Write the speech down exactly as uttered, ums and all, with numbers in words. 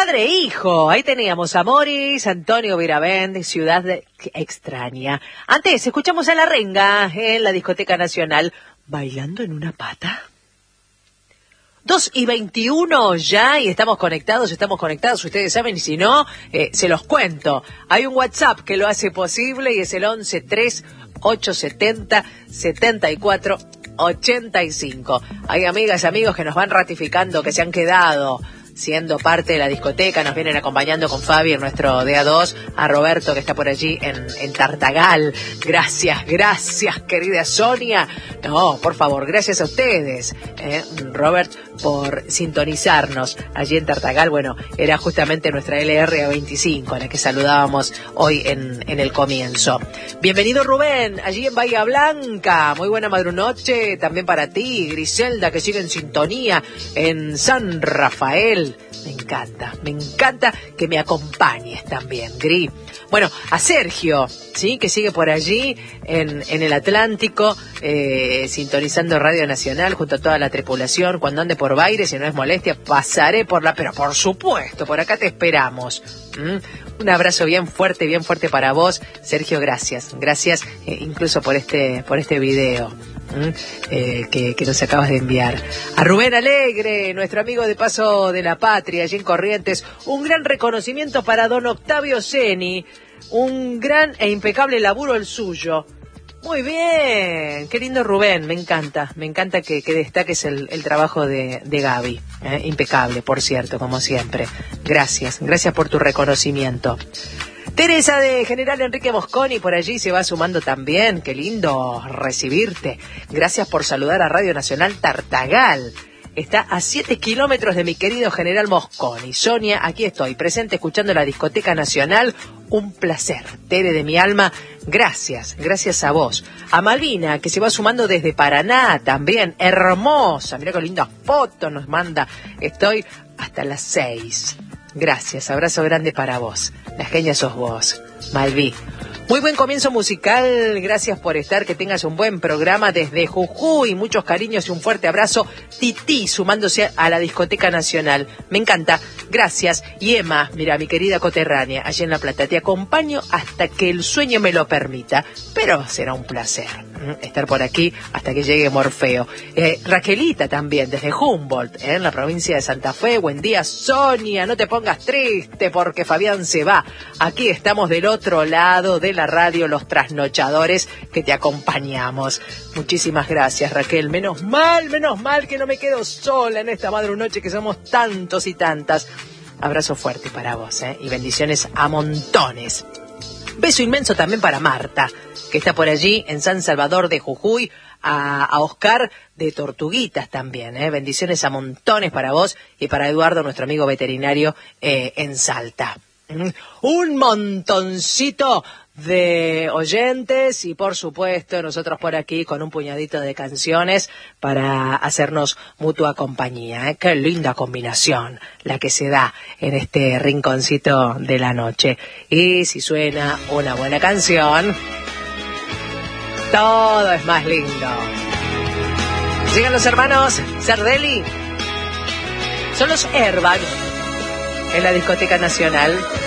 padre e hijo. Ahí teníamos a Moris, Antonio Viravent, Ciudad de... Extraña. Antes, escuchamos a La Renga en la Discoteca Nacional, bailando en una pata. Dos y veintiuno ya, y estamos conectados, estamos conectados, ustedes saben, y si no, eh, se los cuento. Hay un WhatsApp que lo hace posible y es el once tres ocho setenta setenta y cuatro ochenta y cinco. Hay amigas y amigos que nos van ratificando que se han quedado siendo parte de la discoteca, nos vienen acompañando con Fabi en nuestro D A dos, a Roberto que está por allí en, en Tartagal. Gracias, gracias querida Sonia. No, por favor, gracias a ustedes, eh, Robert, por sintonizarnos allí en Tartagal. Bueno, era justamente nuestra L R veinticinco a la que saludábamos hoy en, en el comienzo. Bienvenido Rubén, allí en Bahía Blanca. Muy buena madrunoche también para ti, Griselda, que sigue en sintonía en San Rafael. Me encanta, me encanta que me acompañes también, Gri. Bueno, a Sergio, sí, que sigue por allí en, en el Atlántico, eh, sintonizando Radio Nacional junto a toda la tripulación. Cuando ande por Baires, si no es molestia, pasaré por la... Pero por supuesto, por acá te esperamos. ¿Mm? Un abrazo bien fuerte, bien fuerte para vos, Sergio. Gracias, gracias eh, incluso por este, por este video. ¿Mm? Eh, que, que nos acabas de enviar. A Rubén Alegre, nuestro amigo de Paso de la Patria, allí en Corrientes, un gran reconocimiento para don Octavio Seni, un gran e impecable laburo el suyo. Muy bien, qué lindo Rubén, me encanta, me encanta que, que destaques el, el trabajo de, de Gaby, eh, impecable, por cierto, como siempre. Gracias, gracias por tu reconocimiento. Teresa de General Enrique Mosconi por allí se va sumando también. Qué lindo recibirte. Gracias por saludar a Radio Nacional Tartagal. Está a siete kilómetros de mi querido General Mosconi. Sonia, aquí estoy, presente escuchando la Discoteca Nacional. Un placer, Tere de mi alma. Gracias, gracias a vos. A Malvina, que se va sumando desde Paraná también. Hermosa, mirá qué linda foto nos manda. Estoy hasta las seis. Gracias, abrazo grande para vos. La genia sos vos, Malví. Muy buen comienzo musical, gracias por estar, que tengas un buen programa desde Jujuy, muchos cariños y un fuerte abrazo. Titi, sumándose a la Discoteca Nacional. Me encanta, gracias. Y Emma, mira, mi querida coterránea, allá en La Plata, te acompaño hasta que el sueño me lo permita, pero será un placer estar por aquí hasta que llegue Morfeo. Eh, Raquelita también, desde Humboldt, eh, en la provincia de Santa Fe. Buen día, Sonia, no te pongas triste porque Fabián se va. Aquí estamos del otro lado de la radio, los trasnochadores que te acompañamos. Muchísimas gracias, Raquel. Menos mal, menos mal que no me quedo sola en esta madrunoche, que somos tantos y tantas. Abrazo fuerte para vos, eh, y bendiciones a montones. Beso inmenso también para Marta, que está por allí en San Salvador de Jujuy, a, a Oscar de Tortuguitas también, ¿eh? Bendiciones a montones para vos y para Eduardo, nuestro amigo veterinario, eh, en Salta. ¿Mm? Un montoncito de oyentes y por supuesto nosotros por aquí con un puñadito de canciones para hacernos mutua compañía, ¿eh? Qué linda combinación la que se da en este rinconcito de la noche. Y si suena una buena canción, todo es más lindo. Llegan los hermanos Sardelli, son los Airbag en la Discoteca Nacional.